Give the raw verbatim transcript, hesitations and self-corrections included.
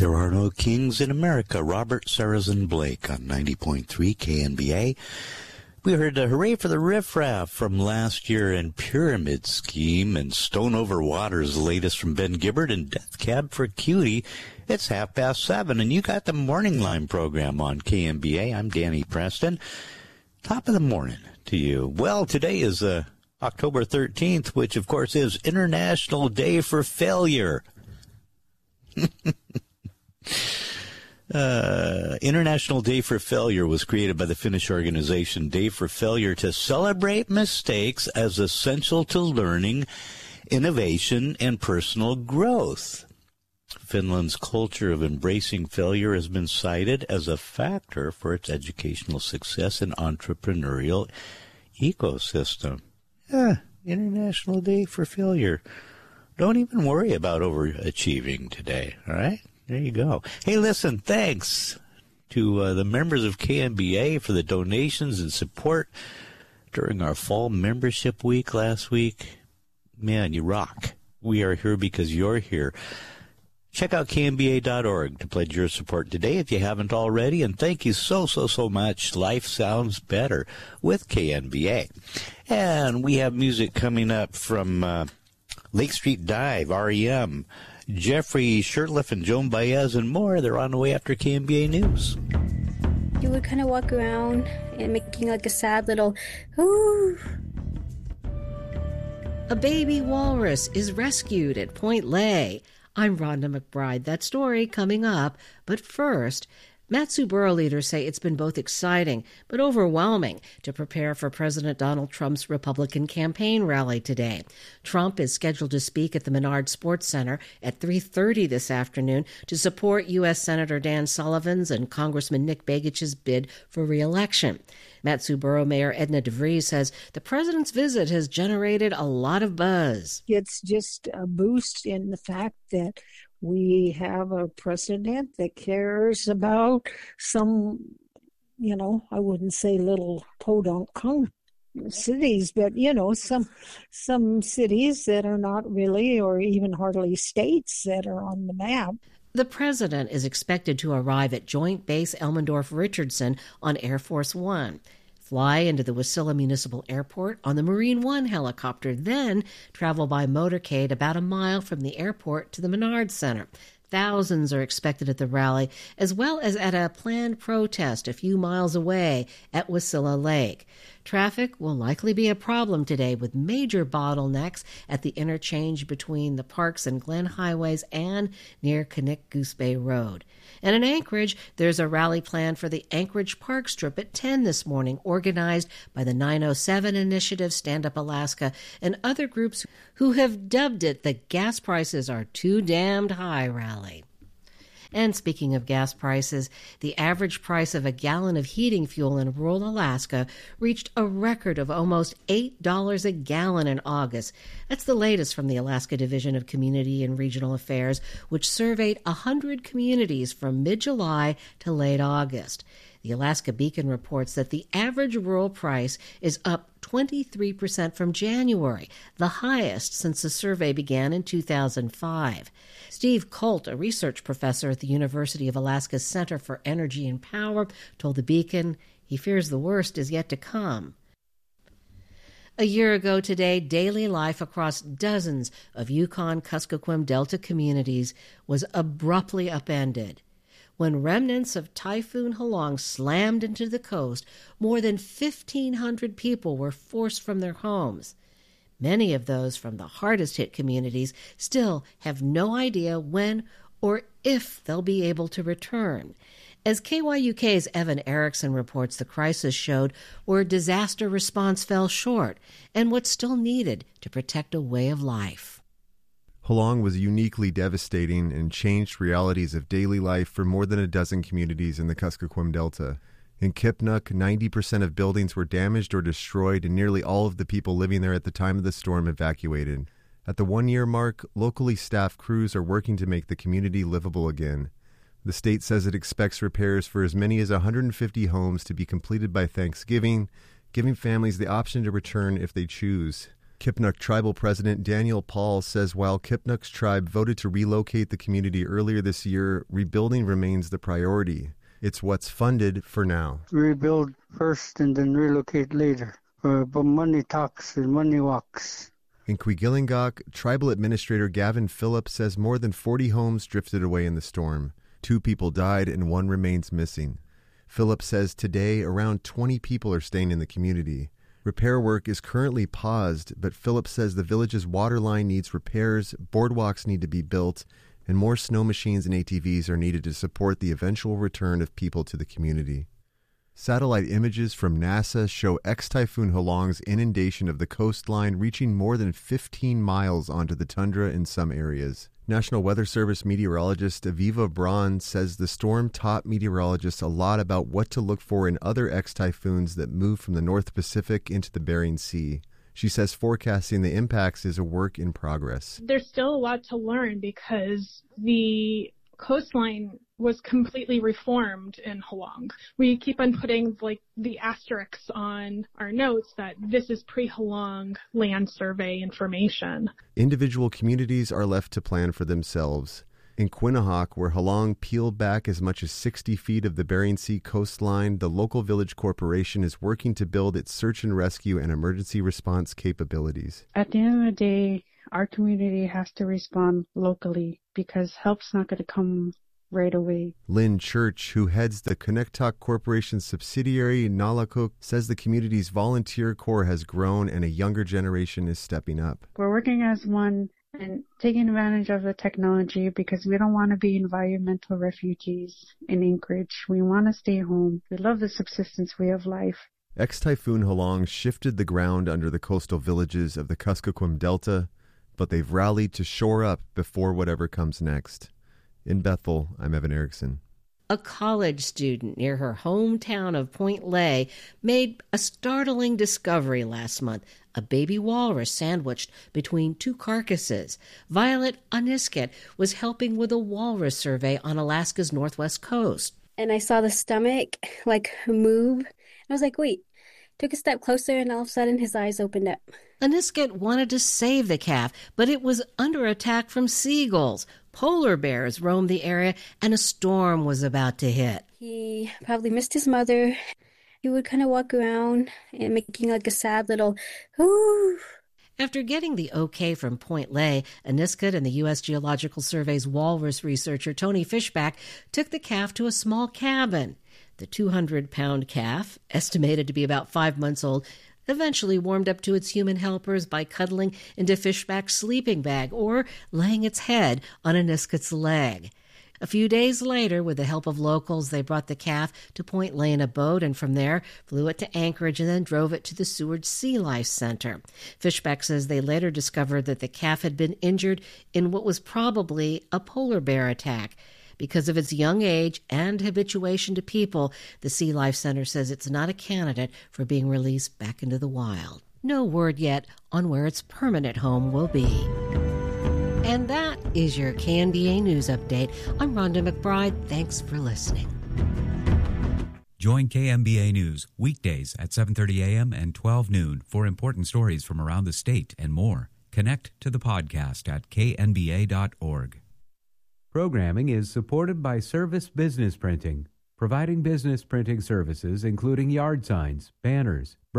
There are no kings in America. Robert Sarazin Blake on ninety point three K N B A. We heard a Hooray for the Riff Raff from last year, and Pyramid Scheme, and Stone Over Water's latest from Ben Gibbard, and Death Cab for Cutie. It's half past seven, and you got the Morning Line program on K N B A. I'm Danny Preston. Top of the morning to you. Well, today is uh, October thirteenth, which, of course, is International Day for Failure. Uh, International Day for Failure was created by the Finnish organization Day for Failure to celebrate mistakes as essential to learning, innovation, and personal growth. Finland's culture of embracing failure has been cited as a factor for its educational success and entrepreneurial ecosystem. Yeah, International Day for Failure. Don't even worry about overachieving today, all right? There you go. Hey, listen, thanks to uh, the members of K N B A for the donations and support during our fall membership week last week. Man, you rock. We are here because you're here. Check out K N B A dot org to pledge your support today if you haven't already. And thank you so, so, so much. Life sounds better with K N B A. And we have music coming up from uh, Lake Street Dive, R E M, Jeffrey Shurtleff and Joan Baez and more. They're on the way after K N B A News. You would kind of walk around and making like a sad little, ooh. A baby walrus is rescued at Point Lay. I'm Rhonda McBride. That story coming up. But first, Mat-Su-Borough leaders say it's been both exciting but overwhelming to prepare for President Donald Trump's Republican campaign rally today. Trump is scheduled to speak at the Menard Sports Center at three thirty this afternoon to support U S Senator Dan Sullivan's and Congressman Nick Begich's bid for re-election. Mat-Su-Borough Mayor Edna DeVries says the president's visit has generated a lot of buzz. It's just a boost in the fact that we have a president that cares about some, you know, I wouldn't say little podunk cities, but, you know, some some cities that are not really, or even hardly states that are on the map. The president is expected to arrive at Joint Base Elmendorf-Richardson on Air Force One, fly into the Wasilla Municipal Airport on the Marine One helicopter, then travel by motorcade about a mile from the airport to the Menard Center. Thousands are expected at the rally, as well as at a planned protest a few miles away at Wasilla Lake. Traffic will likely be a problem today, with major bottlenecks at the interchange between the Parks and Glen highways and near Knik Goose Bay Road. And in Anchorage, there's a rally planned for the Anchorage Park Strip at ten this morning, organized by the nine oh seven Initiative, Stand Up Alaska, and other groups who have dubbed it the Gas Prices Are Too Damned High rally. And speaking of gas prices, the average price of a gallon of heating fuel in rural Alaska reached a record of almost eight dollars a gallon in August. That's the latest from the Alaska Division of Community and Regional Affairs, which surveyed one hundred communities from mid-July to late August. The Alaska Beacon reports that the average rural price is up twenty-three percent from January, the highest since the survey began in two thousand five. Steve Colt, a research professor at the University of Alaska's Center for Energy and Power, told the Beacon he fears the worst is yet to come. A year ago today, daily life across dozens of Yukon-Kuskokwim Delta communities was abruptly upended. When remnants of Typhoon Halong slammed into the coast, more than fifteen hundred people were forced from their homes. Many of those from the hardest-hit communities still have no idea when or if they'll be able to return. As K Y U K's Evan Erickson reports, the crisis showed where disaster response fell short and what's still needed to protect a way of life. Halong was uniquely devastating and changed realities of daily life for more than a dozen communities in the Kuskokwim Delta. In Kipnuk, ninety percent of buildings were damaged or destroyed, and nearly all of the people living there at the time of the storm evacuated. At the one-year mark, locally staffed crews are working to make the community livable again. The state says it expects repairs for as many as one hundred fifty homes to be completed by Thanksgiving, giving families the option to return if they choose. Kipnuk Tribal President Daniel Paul says while Kipnuk's tribe voted to relocate the community earlier this year, rebuilding remains the priority. It's what's funded for now. Rebuild first and then relocate later. Uh, but money talks and money walks. In Quigilingok, Tribal Administrator Gavin Phillips says more than forty homes drifted away in the storm. Two people died and one remains missing. Phillips says today around twenty people are staying in the community. Repair work is currently paused, but Phillips says the village's water line needs repairs, boardwalks need to be built, and more snow machines and A T Vs are needed to support the eventual return of people to the community. Satellite images from NASA show ex-Typhoon Halong's inundation of the coastline reaching more than fifteen miles onto the tundra in some areas. National Weather Service meteorologist Aviva Braun says the storm taught meteorologists a lot about what to look for in other ex-typhoons that move from the North Pacific into the Bering Sea. She says forecasting the impacts is a work in progress. There's still a lot to learn because the coastline was completely reformed in Halong. We keep on putting like the asterisks on our notes that this is pre-Halong land survey information. Individual communities are left to plan for themselves. In Quinnahock, where Halong peeled back as much as sixty feet of the Bering Sea coastline, the local village corporation is working to build its search and rescue and emergency response capabilities. At the end of the day, our community has to respond locally because help's not going to come right away. Lynn Church, who heads the Connectoc Corporation's subsidiary Nalakuk, says the community's volunteer corps has grown and a younger generation is stepping up. We're working as one and taking advantage of the technology because we don't want to be environmental refugees in Anchorage. We want to stay home. We love the subsistence way of life. Ex-Typhoon Halong shifted the ground under the coastal villages of the Kuskokwim Delta, but they've rallied to shore up before whatever comes next. In Bethel, I'm Evan Erickson. A college student near her hometown of Point Lay made a startling discovery last month, a baby walrus sandwiched between two carcasses. Violet Oniskett was helping with a walrus survey on Alaska's northwest coast. And I saw the stomach like move. I was like, wait. Took a step closer and all of a sudden his eyes opened up. Oniskett wanted to save the calf, but it was under attack from seagulls. Polar bears roamed the area and a storm was about to hit. He probably missed his mother. He would kind of walk around and making like a sad little, ooh. After getting the okay from Point Lay, Oniskett and the U S Geological Survey's walrus researcher Tony Fishback took the calf to a small cabin. The two hundred pound calf, estimated to be about five months old, eventually warmed up to its human helpers by cuddling into Fishback's sleeping bag or laying its head on Oniskett's leg. A few days later, with the help of locals, they brought the calf to Point Lay in a boat and from there flew it to Anchorage and then drove it to the Seward Sea Life Center. Fishback says they later discovered that the calf had been injured in what was probably a polar bear attack. Because of its young age and habituation to people, the Sea Life Center says it's not a candidate for being released back into the wild. No word yet on where its permanent home will be. And that is your K N B A News Update. I'm Rhonda McBride. Thanks for listening. Join K N B A News weekdays at seven thirty a.m. and twelve noon for important stories from around the state and more. Connect to the podcast at k n b a dot org. Programming is supported by Service Business Printing, providing business printing services including yard signs, banners,